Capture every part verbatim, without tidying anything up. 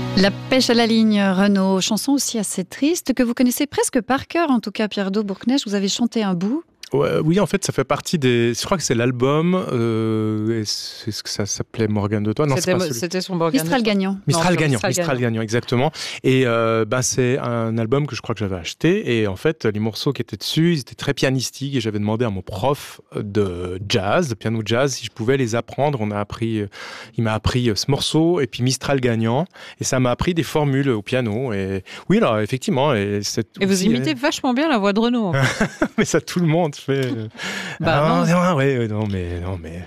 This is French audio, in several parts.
La pêche à la ligne, Renaud, chanson aussi assez triste que vous connaissez presque par cœur, en tout cas Pierre-Do Bourknecht, vous avez chanté un bout. Ouais, oui, en fait, ça fait partie des. Je crois que c'est l'album. Euh, c'est ce que ça s'appelait Morgane de Toi. Non, c'était, c'est pas celui... c'était son Morgane. Mistral gagnant. Mistral non, gagnant. Mistral, Mistral gagnant. gagnant, exactement. Et euh, ben c'est un album que je crois que j'avais acheté. Et en fait, les morceaux qui étaient dessus, ils étaient très pianistiques. Et j'avais demandé à mon prof de jazz, de piano jazz, si je pouvais les apprendre. On a appris. Il m'a appris ce morceau et puis Mistral gagnant. Et ça m'a appris des formules au piano. Et oui, alors effectivement. Et, c'est et vous aussi, imitez euh... vachement bien la voix de Renaud. Mais ça, tout le monde fait. Bah, ah, non, non, ouais, non, mais, non, mais.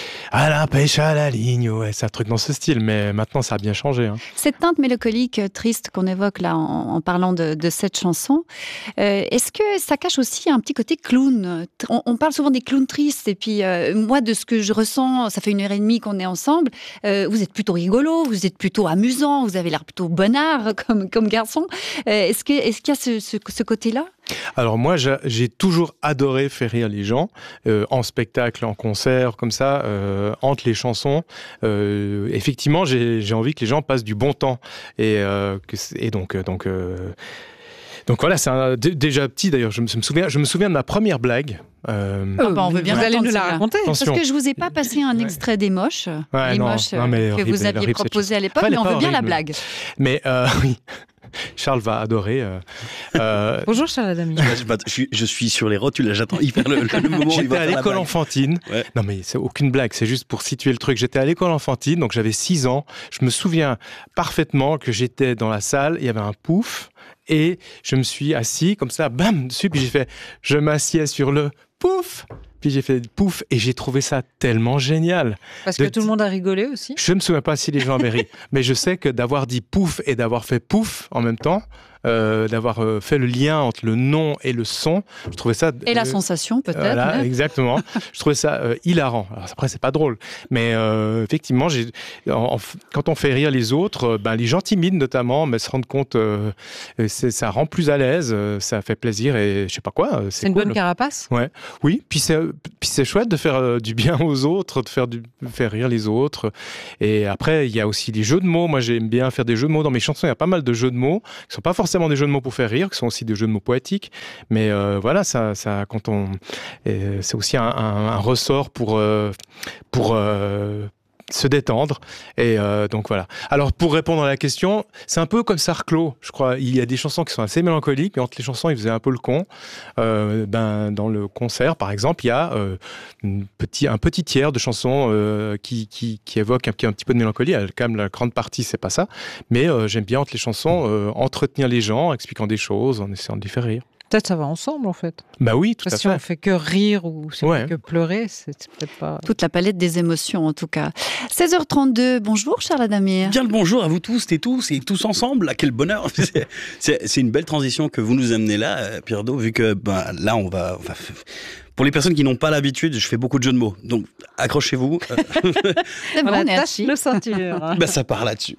À la pêche à la ligne, ouais, c'est un truc dans ce style, mais maintenant ça a bien changé. Hein. Cette teinte mélancolique triste qu'on évoque là en, en parlant de, de cette chanson, euh, est-ce que ça cache aussi un petit côté clown ? on, on parle souvent des clowns tristes, et puis euh, moi, de ce que je ressens, ça fait une heure et demie qu'on est ensemble, euh, vous êtes plutôt rigolo, vous êtes plutôt amusant, vous avez l'air plutôt bonnard comme, comme garçon. Euh, est-ce, que, est-ce qu'il y a ce, ce, ce côté-là ? Alors moi, j'ai toujours adoré faire rire les gens, euh, en spectacle, en concert, comme ça, euh, entre les chansons. Euh, effectivement, j'ai, j'ai envie que les gens passent du bon temps. Et, euh, que, et donc... donc euh, Donc voilà, c'est un, d- déjà petit d'ailleurs, je me, je me souviens, je me souviens de ma première blague. Euh, oh, bah on veut bien vous allez nous la raconter. Parce que je vous ai pas passé un extrait des moches, ouais, les non, moches non, mais que horrible, vous aviez horrible, proposé à l'époque, enfin, mais on veut bien horrible, la blague. Mais euh, oui. Charles va adorer. Euh, euh, Bonjour Charles Adami. Je, je, je suis sur les rotules, j'attends hyper le, le, le moment où il J'étais va à faire l'école la enfantine. Ouais. Non mais c'est aucune blague, c'est juste pour situer le truc. J'étais à l'école enfantine, donc j'avais six ans. Je me souviens parfaitement que j'étais dans la salle, il y avait un pouf, et je me suis assis comme ça, bam, dessus, puis j'ai fait, je m'assieds sur le pouf. Puis j'ai fait pouf et j'ai trouvé ça tellement génial. Parce que de... tout le monde a rigolé aussi. Je ne me souviens pas si les gens avaient ri, mais je sais que d'avoir dit pouf et d'avoir fait pouf en même temps, euh, d'avoir euh, fait le lien entre le nom et le son, je trouvais ça... Et euh, la sensation peut-être. Voilà, hein. exactement. Je trouvais ça euh, hilarant. Alors après, c'est pas drôle, mais euh, effectivement, j'ai, en, en, quand on fait rire les autres, euh, ben, les gens timides notamment, mais se rendent compte, euh, c'est, ça rend plus à l'aise, euh, ça fait plaisir et je sais pas quoi. C'est, c'est une cool. bonne carapace. Ouais. Oui, puis c'est, puis c'est chouette de faire euh, du bien aux autres, de faire, du, de faire rire les autres. Et après, il y a aussi les jeux de mots. Moi, j'aime bien faire des jeux de mots. Dans mes chansons, il y a pas mal de jeux de mots qui sont pas forcément des jeux de mots pour faire rire, qui sont aussi des jeux de mots poétiques. Mais euh, voilà, ça, ça, quand on, euh, c'est aussi un, un, un ressort pour, euh, pour euh, se détendre. Et euh, donc voilà. Alors pour répondre à la question, c'est un peu comme Sarclot, je crois. Il y a des chansons qui sont assez mélancoliques, mais entre les chansons, il faisait un peu le con. Euh, ben, dans le concert, par exemple, il y a euh, une petit, un petit tiers de chansons euh, qui, qui, qui évoquent un, qui un petit peu de mélancolie. Quand même, la grande partie, c'est pas ça. Mais euh, j'aime bien entre les chansons euh, entretenir les gens, en expliquant des choses, en essayant de les faire rire. Peut-être ça va ensemble en fait. Bah oui, tout Parce à que si fait. on fait que rire ou si on Ouais. fait que pleurer, c'est, c'est peut-être pas... Toute la palette des émotions en tout cas. seize heures trente-deux, bonjour Charles Adami. Bien le bonjour à vous tous et tous et tous ensemble, là, quel bonheur. c'est, c'est, c'est une belle transition que vous nous amenez là, Pierre-Do, vu que ben, là on va, on va... Pour les personnes qui n'ont pas l'habitude, je fais beaucoup de jeux de mots, donc accrochez-vous. C'est bon, On on est attache assis. le ceinture. Ben, ça part là-dessus.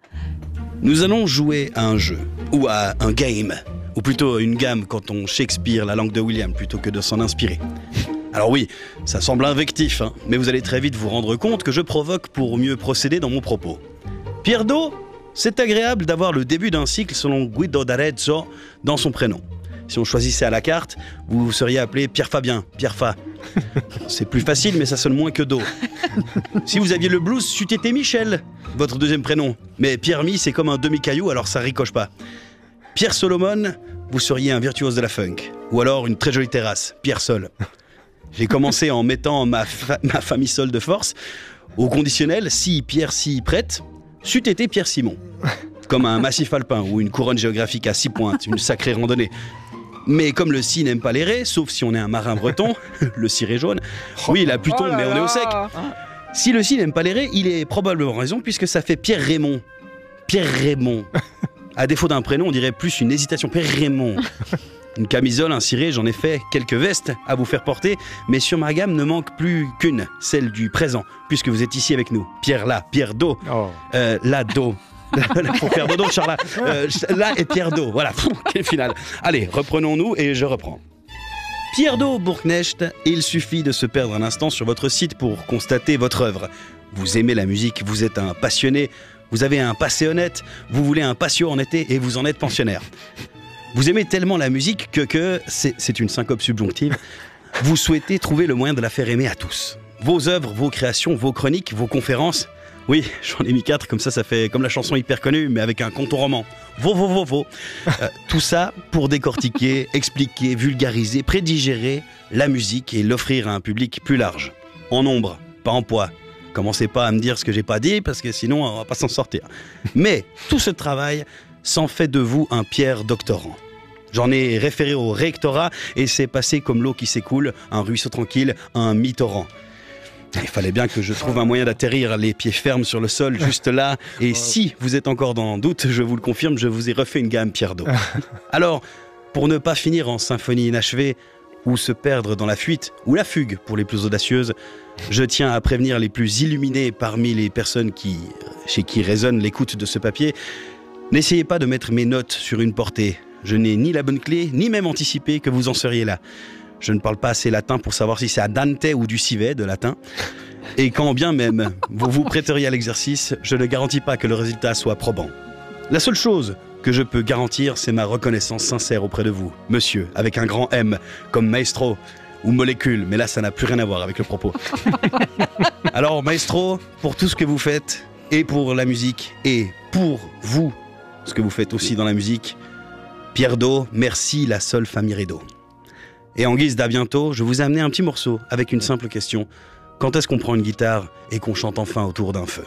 Nous allons jouer à un jeu, ou à un game, ou plutôt une gamme quand on Shakespeare la langue de William plutôt que de s'en inspirer. Alors oui, ça semble invectif, hein, mais vous allez très vite vous rendre compte que je provoque pour mieux procéder dans mon propos. Pierre-Do, c'est agréable d'avoir le début d'un cycle selon Guido d'Arezzo dans son prénom. Si on choisissait à la carte, vous seriez appelé Pierre-Fabien, Pierre-Fa. C'est plus facile, mais ça sonne moins que Do. Si vous aviez le blues, c'eût été Michel, votre deuxième prénom. Mais Pierre-Mi, c'est comme un demi-caillou, alors ça ricoche pas. Pierre Solomon, vous seriez un virtuose de la funk. Ou alors une très jolie terrasse, Pierre Sol. J'ai commencé en mettant ma, fa- ma famille Sol de force. Au conditionnel, si Pierre s'y prête, c'eût été Pierre Simon. Comme un massif alpin ou une couronne géographique à six pointes, une sacrée randonnée. Mais comme le si n'aime pas les raies, sauf si on est un marin breton, le ciré jaune, oui, la Pluton, Oh là mais on est au sec. là. Si le si n'aime pas les raies, il est probablement raison, puisque ça fait Pierre Raymond. Pierre Raymond. À défaut d'un prénom, on dirait plus une hésitation. Pierre Raymond. Une camisole, un ciré, j'en ai fait quelques vestes à vous faire porter, mais sur ma gamme ne manque plus qu'une, celle du présent, puisque vous êtes ici avec nous. Pierre là, Pierre Do, Oh. euh, là Do. Pour faire dodo, Charles, euh, là et Pierre Do. Voilà, Pfff, quel final. Allez, reprenons-nous et je reprends. Pierre-Do Bourknecht, il suffit de se perdre un instant sur votre site pour constater votre œuvre. Vous aimez la musique, vous êtes un passionné, Vous avez un passé honnête, vous voulez un patio en été et vous en êtes pensionnaire. Vous aimez tellement la musique que, que c'est, c'est une syncope subjonctive, vous souhaitez trouver le moyen de la faire aimer à tous. Vos œuvres, vos créations, vos chroniques, vos conférences, oui, j'en ai mis quatre, comme ça, ça fait comme la chanson hyper connue, mais avec un contour roman. Vo, vo, vo, vo. Euh, tout ça pour décortiquer, expliquer, vulgariser, prédigérer la musique et l'offrir à un public plus large. En nombre, pas en poids. Commencez pas à me dire ce que j'ai pas dit, parce que sinon, on va pas s'en sortir. Mais tout ce travail s'en fait de vous un Pierre doctorant. J'en ai référé au rectorat et c'est passé comme l'eau qui s'écoule, un ruisseau tranquille, un mi-torrent. Il fallait bien que je trouve un moyen d'atterrir les pieds fermes sur le sol, juste là. Et si vous êtes encore dans le doute, je vous le confirme, je vous ai refait une gamme Pierre d'eau. Alors, pour ne pas finir en symphonie inachevée, ou se perdre dans la fuite, ou la fugue pour les plus audacieuses, je tiens à prévenir les plus illuminés parmi les personnes qui, chez qui résonne l'écoute de ce papier. N'essayez pas de mettre mes notes sur une portée. Je n'ai ni la bonne clé, ni même anticipé que vous en seriez là. Je ne parle pas assez latin pour savoir si c'est à Dante ou du civet de latin. Et quand bien même vous vous prêteriez à l'exercice, je ne garantis pas que le résultat soit probant. La seule chose que je peux garantir, c'est ma reconnaissance sincère auprès de vous, monsieur, avec un grand M, comme maestro ou molécule, mais là ça n'a plus rien à voir avec le propos. Alors maestro, pour tout ce que vous faites, et pour la musique, et pour vous, ce que vous faites aussi dans la musique, Pierre d'eau, merci la seule famille Rideau. Et en guise d'à bientôt, je vous ai amené un petit morceau avec une simple question. Quand est-ce qu'on prend une guitare et qu'on chante enfin autour d'un feu ?